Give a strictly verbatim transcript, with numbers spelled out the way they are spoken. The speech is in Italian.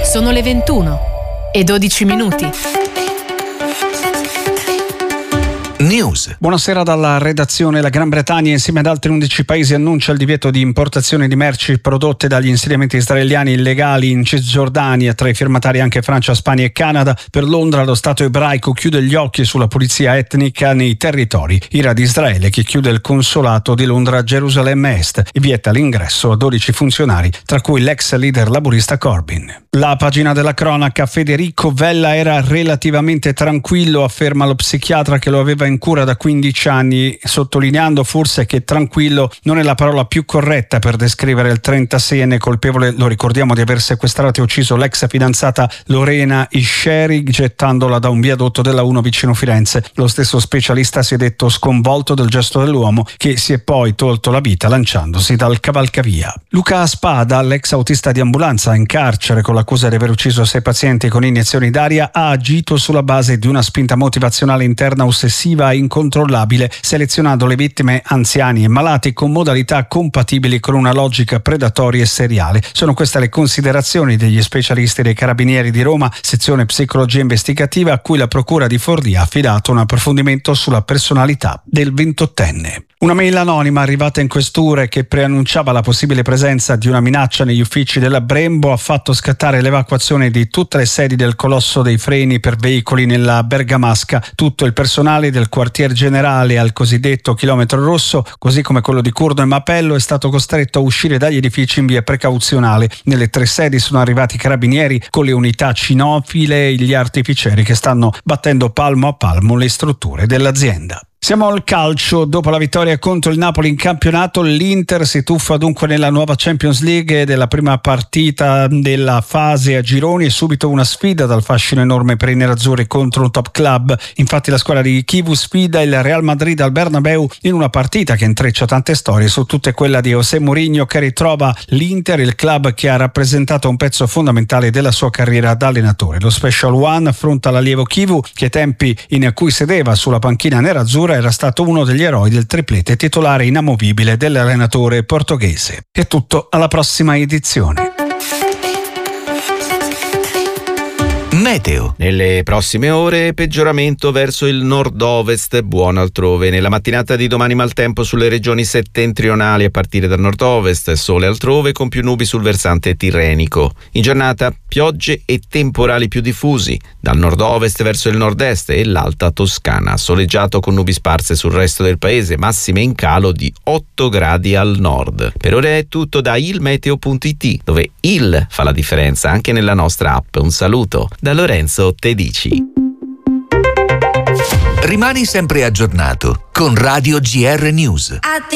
Sono le ventuno e dodici minuti. News. Buonasera dalla redazione. La Gran Bretagna insieme ad altri undici paesi annuncia il divieto di importazione di merci prodotte dagli insediamenti israeliani illegali in Cisgiordania, tra i firmatari anche Francia, Spagna e Canada. Per Londra lo Stato ebraico chiude gli occhi sulla pulizia etnica nei territori. Ira di Israele che chiude il consolato di Londra a Gerusalemme Est e vieta l'ingresso a dodici funzionari, tra cui l'ex leader laburista Corbyn. La pagina della cronaca: Federico Vella era relativamente tranquillo, afferma lo psichiatra che lo aveva in cura da quindici anni, sottolineando forse che tranquillo non è la parola più corretta per descrivere il trentaseienne colpevole, lo ricordiamo, di aver sequestrato e ucciso l'ex fidanzata Lorena Isceri gettandola da un viadotto della uno vicino Firenze. Lo stesso specialista si è detto sconvolto del gesto dell'uomo, che si è poi tolto la vita lanciandosi dal cavalcavia. Luca Spada, l'ex autista di ambulanza in carcere con l'accusa di aver ucciso sei pazienti con iniezioni d'aria, ha agito sulla base di una spinta motivazionale interna ossessiva e incontrollabile, selezionando le vittime anziani e malati con modalità compatibili con una logica predatoria e seriale. Sono queste le considerazioni degli specialisti dei Carabinieri di Roma, sezione psicologia investigativa, a cui la procura di Forlì ha affidato un approfondimento sulla personalità del ventottenne. Una mail anonima arrivata in questure che preannunciava la possibile presenza di una minaccia negli uffici della Brembo ha fatto scattare l'evacuazione di tutte le sedi del colosso dei freni per veicoli nella Bergamasca. Tutto il personale del quartier generale al cosiddetto chilometro rosso, così come quello di Curno e Mapello, è stato costretto a uscire dagli edifici in via precauzionale. Nelle tre sedi sono arrivati i carabinieri con le unità cinofile e gli artificieri che stanno battendo palmo a palmo le strutture dell'azienda. Siamo al calcio. Dopo la vittoria contro il Napoli in campionato, l'Inter si tuffa dunque nella nuova Champions League della prima partita della fase a gironi e subito una sfida dal fascino enorme per i nerazzurri contro un top club. Infatti la squadra di Chivu sfida il Real Madrid al Bernabeu in una partita che intreccia tante storie, su tutte quella di José Mourinho, che ritrova l'Inter, il club che ha rappresentato un pezzo fondamentale della sua carriera da allenatore. Lo Special One affronta l'allievo Chivu, che ai tempi in cui sedeva sulla panchina nerazzurra era stato uno degli eroi del triplete titolare inamovibile dell'allenatore portoghese. È tutto, alla prossima edizione. Meteo. Nelle prossime ore peggioramento verso il nord-ovest, buono altrove. Nella mattinata di domani maltempo sulle regioni settentrionali a partire dal nord-ovest, sole altrove con più nubi sul versante tirrenico. In giornata piogge e temporali più diffusi dal nord-ovest verso il nord-est e l'alta Toscana. Soleggiato con nubi sparse sul resto del paese, massime in calo di otto gradi al nord. Per ora è tutto da ilmeteo punto it, dove il fa la differenza anche nella nostra app. Un saluto da Lorenzo Tedici. Rimani sempre aggiornato con Radio G R News.